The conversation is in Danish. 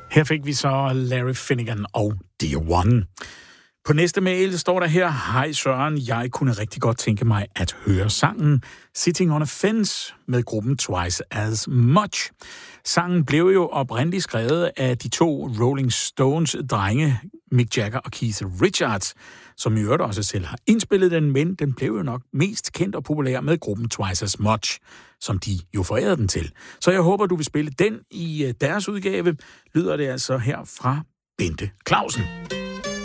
Her fik vi så Larry Finnegan og Dear One. På næste mail står der her: Hej Søren, jeg kunne rigtig godt tænke mig at høre sangen Sitting on a Fence med gruppen Twice as Much. Sangen blev jo oprindeligt skrevet af de to Rolling Stones-drenge, Mick Jagger og Keith Richards, som i øvrigt også selv har indspillet den, men den blev jo nok mest kendt og populær med gruppen Twice as Much, som de jo forærede den til. Så jeg håber, du vil spille den i deres udgave. Lyder det altså her fra Bente Clausen.